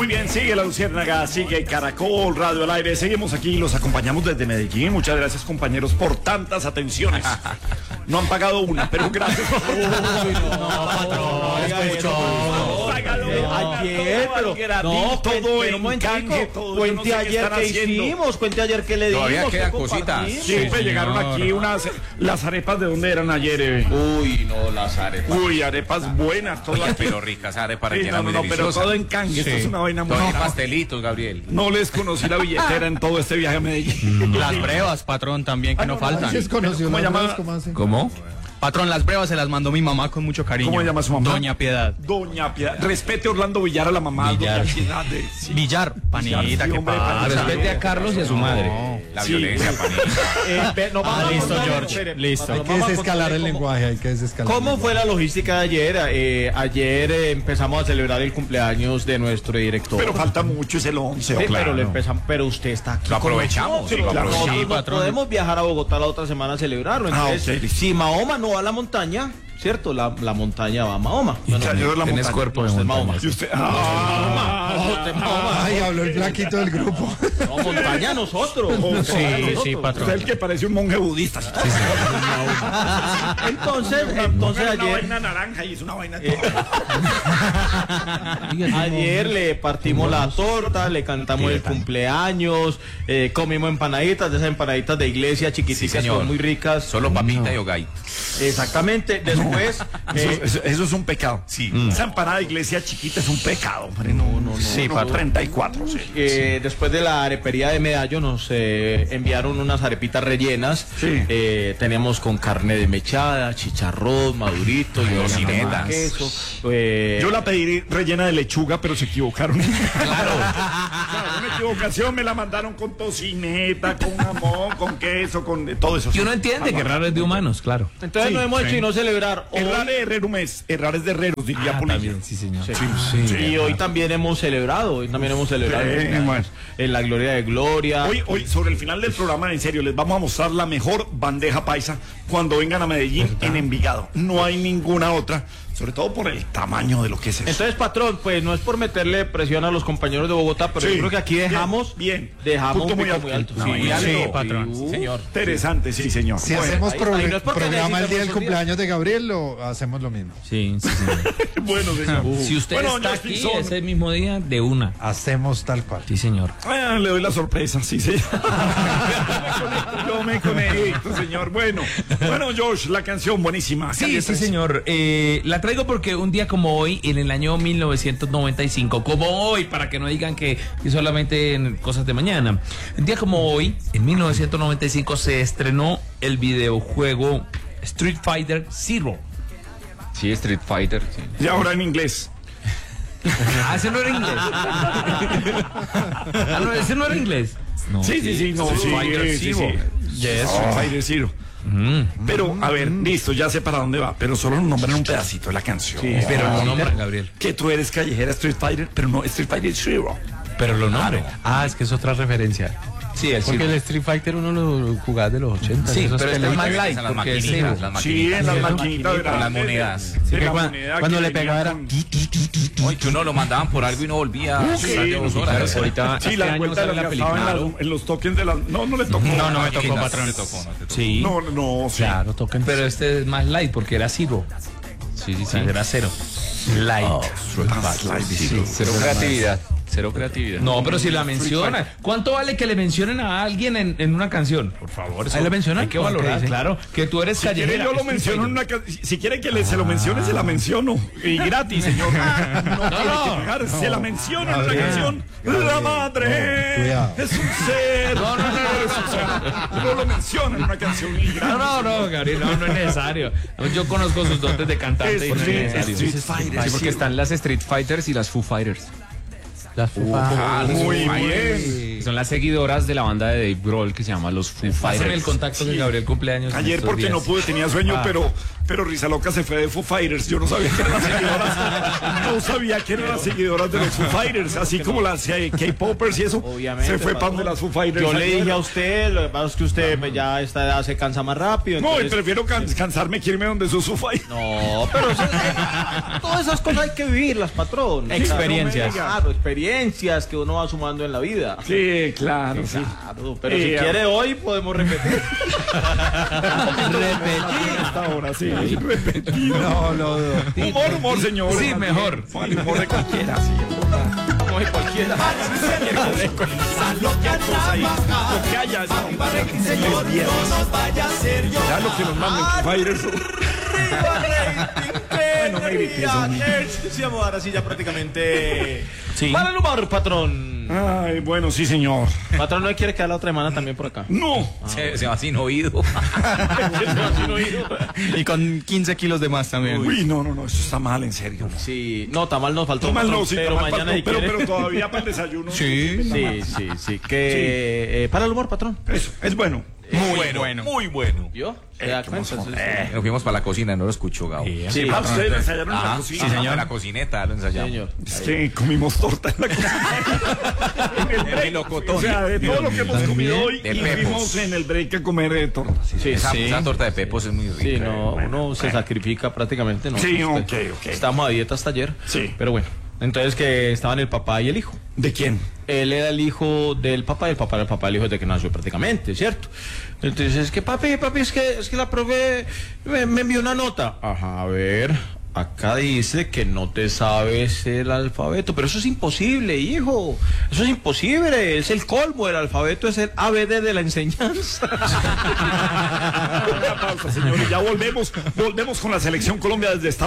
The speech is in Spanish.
Muy bien, sigue La Luciérnaga, sigue Caracol Radio al aire. Seguimos aquí, los acompañamos desde Medellín. Muchas gracias, compañeros, por tantas atenciones. No han pagado una, pero gracias. Ayer, pero no, todo en canje. Cuente ayer que hicimos, cuente ayer que le dimos. Todavía quedan cositas. Sí, pues llegaron aquí las arepas, ¿de dónde eran ayer? Uy, no, las arepas. Uy, arepas buenas, todas. Pero ricas arepas Sí, rellenas muy pero deliciosas. todo en canje, esto es una vaina muy Todo en rara. pastelitos, Gabriel. No les conocí la billetera en todo este viaje a Medellín. Las brevas, patrón, también, que no faltan. ¿Cómo llama? ¿Cómo? Patrón, las brevas se las mandó mi mamá con mucho cariño. ¿Cómo llama su mamá? Doña Piedad. Doña Piedad. Respete a Orlando Villar, a la mamá. Villar. Doña Piedad. Sí. Villar, panita, Sí, que hombre, pasa. panita. Respete a Carlos y a su madre. La Sí. violencia, panita. Listo, George. Listo. Hay que desescalar el lenguaje, hay que desescalar. ¿Cómo fue la logística de ayer? Ayer empezamos a celebrar el cumpleaños de nuestro director. Pero falta mucho, es el 11. Sí, claro. pero, pero usted está aquí. Lo con aprovechamos, nosotros. sí, lo Nosotros aprovechamos. no Sí, patrón. podemos viajar a Bogotá la otra semana a celebrarlo. Entonces, ok. si Mahoma no va a la montaña, ¿cierto? La montaña va a Mahoma. Ya, yo de la Tienes montaña. cuerpo No, de usted es montaña. Mahoma. Y usted. Usted es Mahoma. Ay, habló el flaquito del grupo. No, montaña nosotros. Sí, patrón. Usted es el que parece un monje budista. Entonces Una ayer, vaina naranja y es una vaina. ayer le partimos la torta, le cantamos el cumpleaños, comimos empanaditas, de esas empanaditas de iglesia chiquiticas, señor. son muy ricas. Solo papita y hogay. Exactamente. Después, Eso es un pecado. Sí. Esa empanada de iglesia chiquita es un pecado, hombre. No. Sí, No, patrón. 34, sí. después de la arepería de Medallo nos enviaron unas arepitas rellenas. Sí. Teníamos con carne desmechada, chicharrón, madurito, y tocinetas. queso. Yo la pedí rellena de lechuga, pero se equivocaron. Claro. Una equivocación, me la mandaron con tocineta, con jamón, con queso, con todo eso. Y uno entiende que raro es de humanos, claro. Entonces Sí, nos hemos hecho y no celebrar. Hoy- Errar de herrerum es, errar es de herreros, diría Polilla. También, sí, señor. y hoy también hemos celebrado, bueno. en la gloria de Gloria. Hoy, sobre el final del programa, en serio, les vamos a mostrar la mejor bandeja paisa cuando vengan a Medellín en Envigado. No hay ninguna otra, sobre todo por el tamaño de lo que es eso. Entonces, patrón, pues no es por meterle presión a los compañeros de Bogotá, pero Sí. yo creo que aquí dejamos Bien. Punto un muy pico alto. muy alto. No, Sí, muy alto. alto. patrón. Sí, Señor. Interesante, sí, señor. Si Bueno, hacemos ahí no es porque programa el día del necesitamos cumpleaños de Gabriel, lo hacemos lo mismo. Sí, sí, señor. bueno, señor. Si usted Bueno, está doña aquí Espinzón. ese mismo día, de una. Hacemos tal cual. Sí, señor. Le doy la sorpresa, sí, señor. Yo me conecto, señor. Bueno, Josh, la canción buenísima. Sí, Calle sí, 13. señor. La traigo porque un día como hoy, en el año 1995, como hoy, para que no digan que solamente en cosas de mañana. Un día como hoy, en 1995, se estrenó el videojuego Street Fighter Zero. Sí, Street Fighter. Sí. Y ahora en inglés. Ah, ese no era inglés. Ah, no, ese no era inglés. No. Sí, no, Street sí, Fighter sí, Zero. sí. Street Fighter Zero. Pero, a ver, listo, ya sé para dónde va, pero solo nos nombran un pedacito de la canción. Pero lo nombran, Gabriel. Que tú eres callejera Street Fighter, pero no Street Fighter Zero. Pero lo nombran. Ah, es que es otra referencia. Sí, el Porque Zero. el Street Fighter uno lo jugaba de los 80. Sí, esos pero este es peleas. más light, Las porque es maquinitas, Zero. las Sí, maquinitas. en las Sí, maquinitas con las grandes. monedas. Sí, Que la cuan- moneda cuando que le venía pegaba era con- Oye, que uno lo mandaban por algo y no volvía a Sí, de 2 horas. Ahorita, Sí, este la año vuelta sale de la la película. película en los tokens de las. No le tocó. No me tocó, No patrón. te tocó, no te tocó. Sí. No, sí. Claro, tocan. Pero este es más light porque era Zero. Sí, sí, O sea, era cero. Light. Cero creatividad. Cero creatividad. No, pero si la menciona. ¿Cuánto vale que le mencionen a alguien en una canción? Por favor. eso ¿Ahí la mencionan? Hay que ¿Cómo que valorar, dice? claro. Que tú eres Si quiere, callejera. yo lo Street menciono en Fighter. una Si quiere que se lo mencione, se la menciono. Y gratis, señor. No tiene que pagar, se la menciono en una canción. La madre cuidado. es un ser. No lo menciona en una canción. Y gratis. No, Gabriel, no es necesario. Yo conozco sus dotes de cantante y no es necesario. Street Fighter. Sí, porque están las Street Fighters y las Foo Fighters. Las Foo Muy bien. Son las seguidoras de la banda de Dave Grohl que se llama los Foo Pásame el Fighters. contacto que Gabriel cumpleaños. en Ayer estos porque días. no pude, tenía sueño, pero pero Risa Loca se fue de Foo Fighters. Yo no sabía que eran las seguidoras. No sabía que eran las seguidoras de los Foo Fighters. Así como las K-Popers y eso. Obviamente, se fue patrón. para de las Foo Fighters. Yo le dije a usted, lo que pasa es que usted pues, ya a esta edad se cansa más rápido. No, y entonces- prefiero cansarme que irme donde sus Foo Fighters. No, pero todas esas cosas hay que vivirlas, patrón. Experiencias. Claro, experiencias que uno va sumando en la vida. Sí, claro, sí. Claro, pero si quiere hoy podemos repetir. Hasta ahora, sí. Repetido. No, no, no. Humor, señor. Sí, mejor. El humor de cualquiera, sí. Como de cualquiera. Lo que haya, no. Ya lo que nos manden Foo Fighters. No me grites, hombre. Ahora sí ya prácticamente. Sí. Para el humor, patrón. Ay, bueno, sí, señor. Patrón, ¿no quiere quedar la otra semana también por acá? No. Se va sin oído. Y con 15 kilos de más también. Uy, no, eso está mal, en serio. No. Sí, no, tamal nos faltó. Mal patrón, no, sí, pero tamal mañana faltó, si quiere. pero todavía para el desayuno. Sí. Sí. Que para el humor, patrón. Eso, es bueno. Muy bueno. Muy bueno. ¿Yo? ¿Se da cuenta? Nos fuimos para la cocina, no lo escucho, Gabo. Sí, Ah, ustedes lo ensayaron en la Ajá, cocina. sí, señor. En la cocineta lo ensayamos. señor. Es que comimos torta en la cocina. El melocotón. O sea, de todo lo que hemos comido hoy, De y Pepos. fuimos en el break a comer torta. Sí, Esa torta de Pepos es muy rica. Sí, no, uno se sacrifica prácticamente, ¿no? Sí, Usted- ok. Estamos a dieta hasta ayer. Sí. Pero bueno, entonces que estaban el papá y el hijo. ¿De quién? Él era el hijo del papá y el papá era el papá del hijo desde que nació prácticamente, ¿cierto? Entonces es que papi, es que la profe me envió una nota. Ajá, a ver, acá dice que no te sabes el alfabeto, pero eso es imposible, hijo. Eso es imposible, es el colmo, el alfabeto es el ABD de la enseñanza. Una pausa, señor, y ya volvemos con la selección Colombia desde Estados